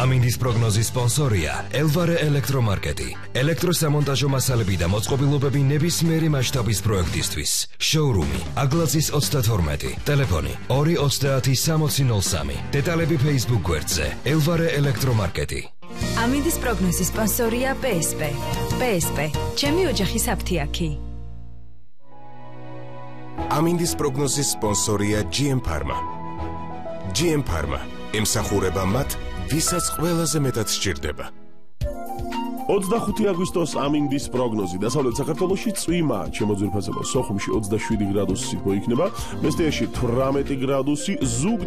ამინდის პროგნოზის სპონსორია ელვარე ელექტრომარკეტი. ელექტროსამონტაჟო მასალები და მოწყობილობები ნებისმიერი მასშტაბის პროექტისთვის. შოურუმი აგლაძის 32, ტელეფონი 2306003. დეტალები Facebook გვერდზე ელვარე ელექტრომარკეტი. ამინდის პროგნოზის სპონსორია PSP. PSP, ჩემი ოჯახის აფთიაქი. ამინდის პროგნოზის სპონსორია GM Pharma. GM Pharma ემსახურება მათ, ვისაც ყველაზე მეტად სჭირდება. 25 აგვისტოს ამინდის პროგნოზი. დასავლეთ საქართველოში წვიმა შემოძვირფასება სოხუმში 27 გრადუსი მოიქნება, მესტიაში 18 გრადუსი, ზუგ